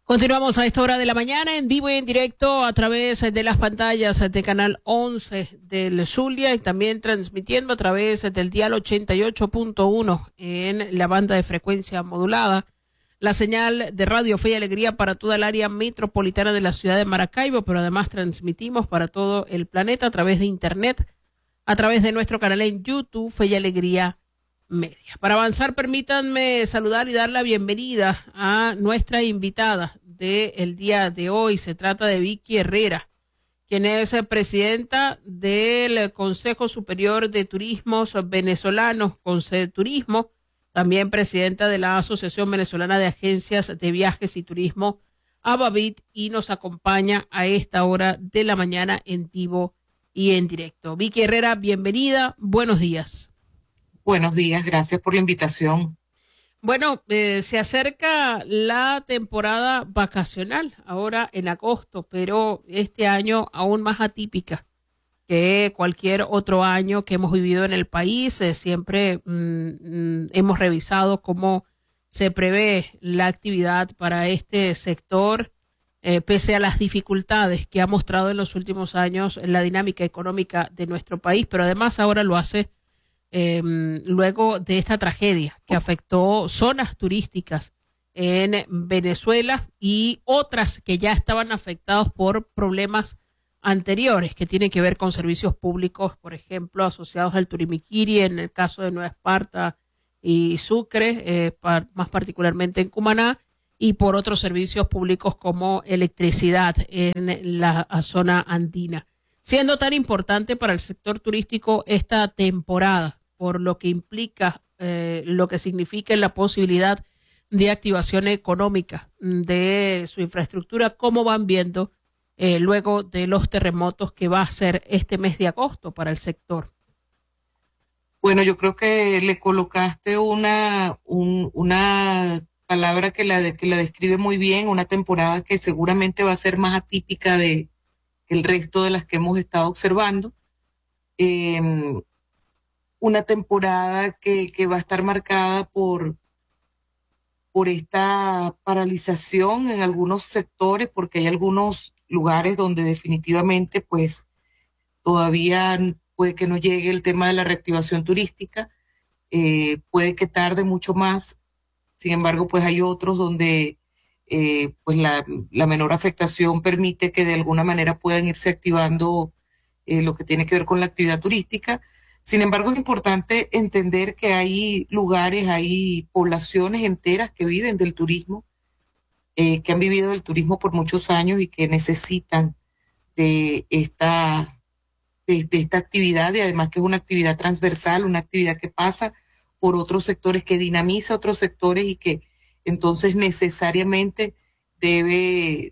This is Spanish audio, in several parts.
Continuamos a esta hora de la mañana en vivo y en directo a través de las pantallas de Canal 11 del Zulia y también transmitiendo a través del dial 88.1 en la banda de frecuencia modulada. La señal de Radio Fe y Alegría para toda el área metropolitana de la ciudad de Maracaibo, pero además transmitimos para todo el planeta a través de Internet, a través de nuestro canal en YouTube, Fe y Alegría Media. Para avanzar, permítanme saludar y dar la bienvenida a nuestra invitada del día de hoy. Se trata de Vicky Herrera, quien es presidenta del Consejo Superior de Turismos Venezolanos, Conceturismo, también presidenta de la Asociación Venezolana de Agencias de Viajes y Turismo, ABAVIT, y nos acompaña a esta hora de la mañana en vivo y en directo. Vicky Herrera, bienvenida, buenos días. Buenos días, gracias por la invitación. Bueno, se acerca la temporada vacacional ahora en agosto, pero este año aún más atípica que cualquier otro año que hemos vivido en el país. Siempre hemos revisado cómo se prevé la actividad para este sector, pese a las dificultades que ha mostrado en los últimos años la dinámica económica de nuestro país, pero además ahora lo hace luego de esta tragedia que afectó zonas turísticas en Venezuela y otras que ya estaban afectadas por problemas anteriores que tienen que ver con servicios públicos, por ejemplo, asociados al Turimiquiri, en el caso de Nueva Esparta y Sucre, más particularmente en Cumaná, y por otros servicios públicos como electricidad en la zona andina. Siendo tan importante para el sector turístico esta temporada, por lo que implica, lo que significa la posibilidad de activación económica de su infraestructura, ¿cómo van viendo luego de los terremotos que va a ser este mes de agosto para el sector? Bueno, yo creo que le colocaste una palabra que la describe muy bien, una temporada que seguramente va a ser más atípica de el resto de las que hemos estado observando. Una temporada que va a estar marcada por esta paralización en algunos sectores, porque hay algunos lugares donde definitivamente pues todavía puede que no llegue el tema de la reactivación turística, puede que tarde mucho más. Sin embargo, pues hay otros donde pues la menor afectación permite que de alguna manera puedan irse activando lo que tiene que ver con la actividad turística. Sin embargo, es importante entender que hay lugares, hay poblaciones enteras que viven del turismo, que han vivido del turismo por muchos años y que necesitan de esta actividad, y además que es una actividad transversal, una actividad que pasa por otros sectores, que dinamiza otros sectores y que entonces necesariamente debe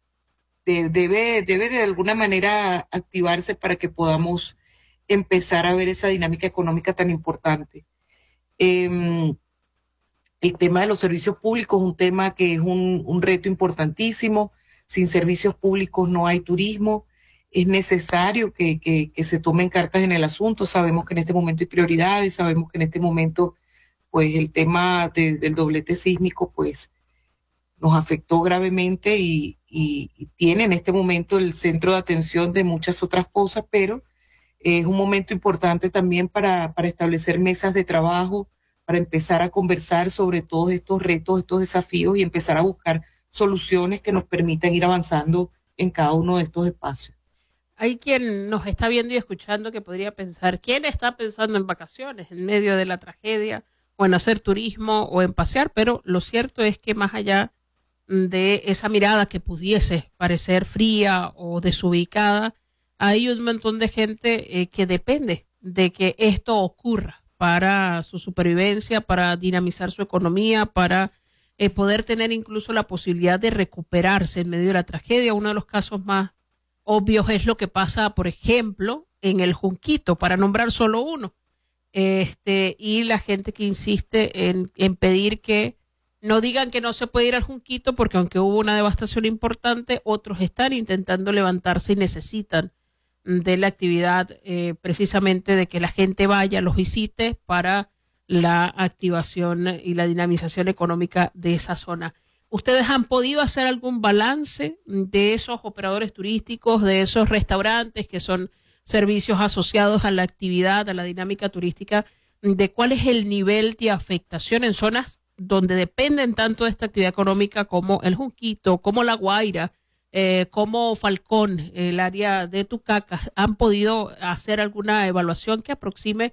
de alguna manera activarse para que podamos empezar a ver esa dinámica económica tan importante. El tema de los servicios públicos es un tema que es un reto importantísimo. Sin servicios públicos no hay turismo. Es necesario que se tomen cartas en el asunto. Sabemos que en este momento hay prioridades, sabemos que en este momento pues el tema del doblete sísmico pues nos afectó gravemente y tiene en este momento el centro de atención de muchas otras cosas, pero es un momento importante también para establecer mesas de trabajo, para empezar a conversar sobre todos estos retos, estos desafíos y empezar a buscar soluciones que nos permitan ir avanzando en cada uno de estos espacios. Hay quien nos está viendo y escuchando que podría pensar, ¿quién está pensando en vacaciones en medio de la tragedia o en hacer turismo o en pasear? Pero lo cierto es que más allá de esa mirada que pudiese parecer fría o desubicada, hay un montón de gente que depende de que esto ocurra para su supervivencia, para dinamizar su economía, para poder tener incluso la posibilidad de recuperarse en medio de la tragedia. Uno de los casos más obvios es lo que pasa, por ejemplo, en el Junquito, para nombrar solo uno. Y la gente que insiste en pedir que no digan que no se puede ir al Junquito, porque aunque hubo una devastación importante, otros están intentando levantarse y necesitan de la actividad precisamente de que la gente vaya, los visite para la activación y la dinamización económica de esa zona. ¿Ustedes han podido hacer algún balance de esos operadores turísticos, de esos restaurantes que son servicios asociados a la actividad, a la dinámica turística, de cuál es el nivel de afectación en zonas donde dependen tanto de esta actividad económica como el Junquito, como La Guaira, como Falcón, el área de Tucacas? ¿Han podido hacer alguna evaluación que aproxime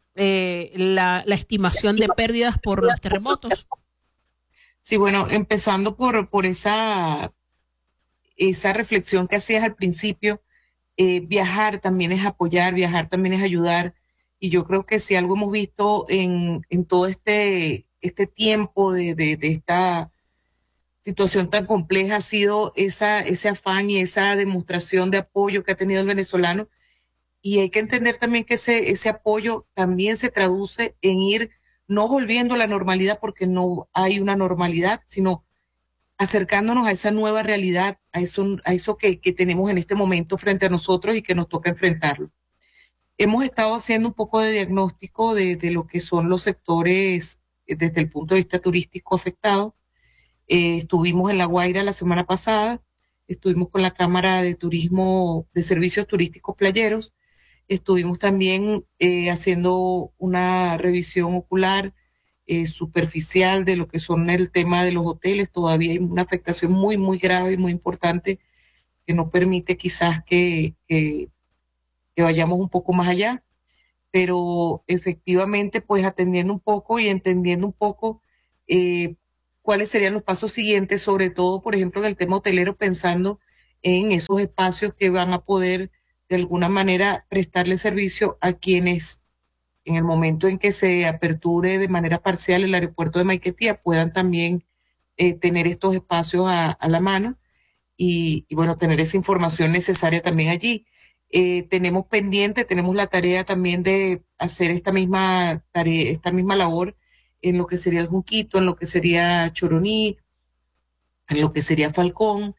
la estimación de pérdidas por los terremotos? Sí, bueno, empezando por esa reflexión que hacías al principio, viajar también es apoyar, viajar también es ayudar. Y yo creo que si algo hemos visto en todo este tiempo de esta situación tan compleja ha sido ese afán y esa demostración de apoyo que ha tenido el venezolano. Y hay que entender también que ese apoyo también se traduce en ir no volviendo a la normalidad, porque no hay una normalidad, sino acercándonos a esa nueva realidad, a eso que tenemos en este momento frente a nosotros y que nos toca enfrentarlo. Hemos estado haciendo un poco de diagnóstico de lo que son los sectores desde el punto de vista turístico afectados. Estuvimos en La Guaira la semana pasada, estuvimos con la Cámara de Turismo de Servicios Turísticos Playeros, estuvimos también haciendo una revisión ocular superficial de lo que son el tema de los hoteles. Todavía hay una afectación muy, muy grave y muy importante que no permite quizás que vayamos un poco más allá, pero efectivamente pues atendiendo un poco y entendiendo un poco cuáles serían los pasos siguientes, sobre todo, por ejemplo, en el tema hotelero, pensando en esos espacios que van a poder de alguna manera prestarle servicio a quienes en el momento en que se aperture de manera parcial el aeropuerto de Maiquetía puedan también tener estos espacios a la mano y bueno, tener esa información necesaria también allí. Tenemos pendiente, tenemos la tarea también de hacer esta misma tarea, esta misma labor en lo que sería el Junquito, en lo que sería Choroní, en lo que sería Falcón.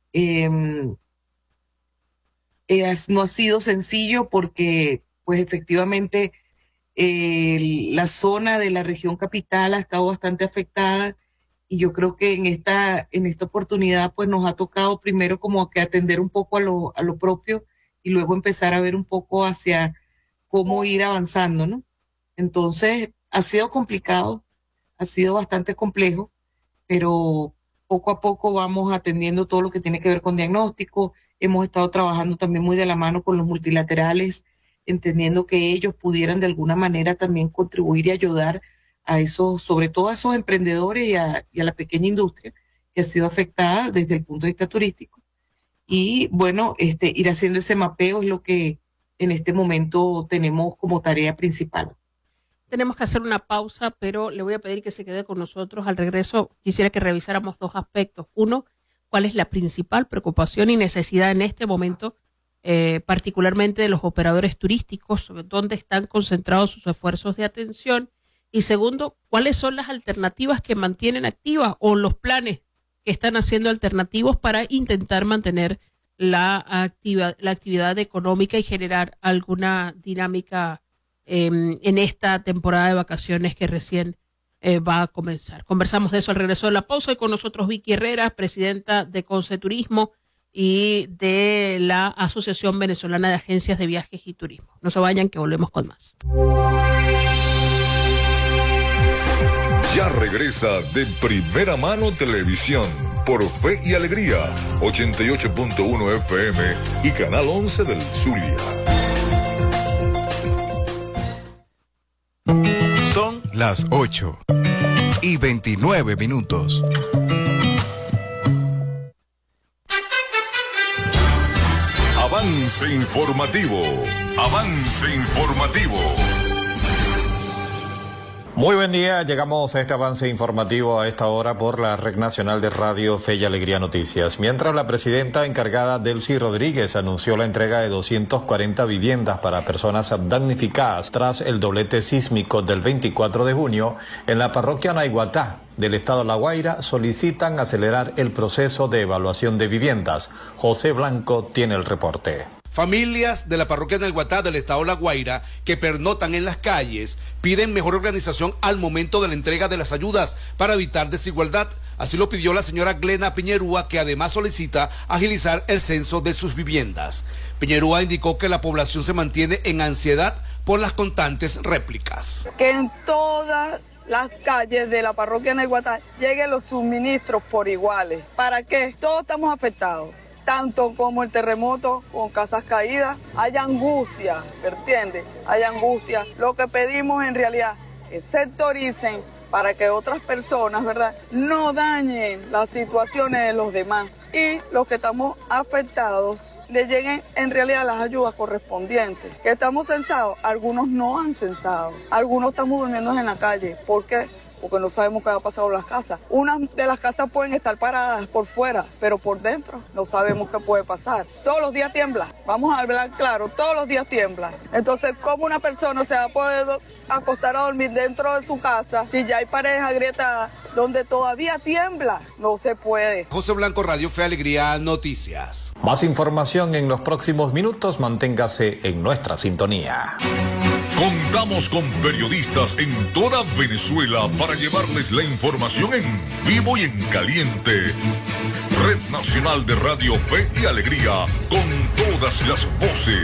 No ha sido sencillo porque, pues efectivamente, la zona de la región capital ha estado bastante afectada y yo creo que en esta oportunidad, pues nos ha tocado primero como que atender un poco a lo propio y luego empezar a ver un poco hacia cómo ir avanzando, ¿no? Entonces, ha sido complicado, ha sido bastante complejo, pero poco a poco vamos atendiendo todo lo que tiene que ver con diagnóstico. Hemos estado trabajando también muy de la mano con los multilaterales, entendiendo que ellos pudieran de alguna manera también contribuir y ayudar a esos, sobre todo a esos emprendedores y a la pequeña industria que ha sido afectada desde el punto de vista turístico. Y bueno, ir haciendo ese mapeo es lo que en este momento tenemos como tarea principal. Tenemos que hacer una pausa, pero le voy a pedir que se quede con nosotros. Al regreso quisiera que revisáramos dos aspectos. Uno, cuál es la principal preocupación y necesidad en este momento, particularmente de los operadores turísticos, dónde están concentrados sus esfuerzos de atención. Y segundo, cuáles son las alternativas que mantienen activas o los planes que están haciendo alternativos para intentar mantener la actividad económica y generar alguna dinámica en esta temporada de vacaciones que recién va a comenzar. Conversamos de eso al regreso de la pausa y con nosotros Vicky Herrera, presidenta de Conceturismo y de la Asociación Venezolana de Agencias de Viajes y Turismo. No se vayan, que volvemos con más. Ya regresa De Primera Mano Televisión por Fe y Alegría, 88.1 FM y Canal 11 del Zulia. Son las 8:29. Avance informativo. Avance informativo. Muy buen día, llegamos a este avance informativo a esta hora por la Red Nacional de Radio Fe y Alegría Noticias. Mientras la presidenta encargada Delcy Rodríguez anunció la entrega de 240 viviendas para personas damnificadas tras el doblete sísmico del 24 de junio, en la parroquia Naiguatá del estado La Guaira solicitan acelerar el proceso de evaluación de viviendas. José Blanco tiene el reporte. Familias de la parroquia del Guatá del estado La Guaira que pernotan en las calles piden mejor organización al momento de la entrega de las ayudas para evitar desigualdad. Así lo pidió la señora Glena Piñerúa, que además solicita agilizar el censo de sus viviendas. Piñerúa indicó que la población se mantiene en ansiedad por las constantes réplicas. Que en todas las calles de la parroquia del Guatá lleguen los suministros por iguales. ¿Para qué? Todos estamos afectados. Tanto como el terremoto con casas caídas, hay angustia, ¿me entiendes? Hay angustia. Lo que pedimos en realidad es sectoricen para que otras personas, ¿verdad?, no dañen las situaciones de los demás y los que estamos afectados le lleguen en realidad las ayudas correspondientes. Que estamos censados, algunos no han censado, algunos estamos durmiendo en la calle. ¿Por qué? Porque no sabemos qué va a pasar con las casas. Unas de las casas pueden estar paradas por fuera, pero por dentro no sabemos qué puede pasar. Todos los días tiembla, vamos a hablar claro, todos los días tiembla. Entonces, ¿cómo una persona se va a poder acostar a dormir dentro de su casa si ya hay paredes agrietadas donde todavía tiembla? No se puede. José Blanco, Radio Fe y Alegría, Noticias. Más información en los próximos minutos, manténgase en nuestra sintonía. Contamos con periodistas en toda Venezuela para llevarles la información en vivo y en caliente. Red Nacional de Radio Fe y Alegría, con todas las voces.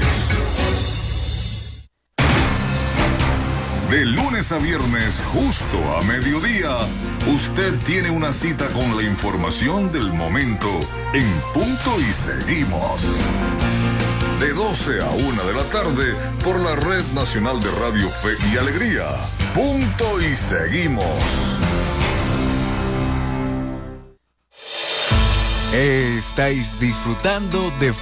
De lunes a viernes, justo a mediodía, usted tiene una cita con la información del momento en Punto y Seguimos. De 12 a 1 de la tarde por la Red Nacional de Radio Fe y Alegría. Punto y Seguimos. Estáis disfrutando de